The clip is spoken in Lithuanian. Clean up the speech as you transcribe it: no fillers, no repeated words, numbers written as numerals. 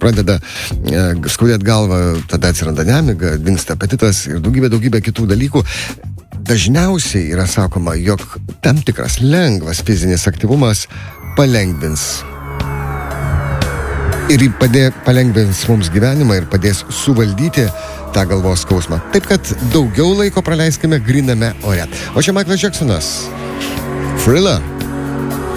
pradeda skaudėti galvą, tada atsiranda nemiga, dingsta apetitas ir daugybė kitų dalykų. Dažniausiai yra sakoma, jog tam tikras lengvas fizinis aktyvumas palengvins. Ir palengvins mums gyvenimą ir padės suvaldyti tą galvos skausmą. Taip, kad daugiau laiko praleiskime gryname ore. O čia Michaelas Jacksonas. Thriller.